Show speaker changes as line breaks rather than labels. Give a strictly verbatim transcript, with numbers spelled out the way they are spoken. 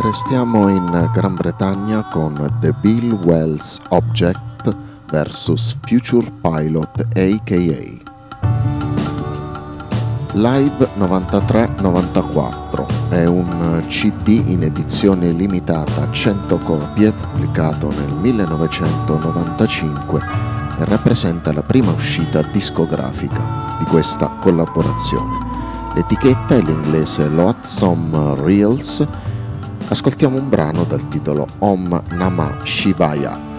Restiamo in Gran Bretagna con The Bill Wells Object versus Future Pilot a k a. Live novantatré novantaquattro è un C D in edizione limitata a cento copie pubblicato nel millenovecentonovantacinque e rappresenta la prima uscita discografica di questa collaborazione. L'etichetta è l'inglese Loathsome Reels. Ascoltiamo un brano dal titolo Om Namah Shivaya.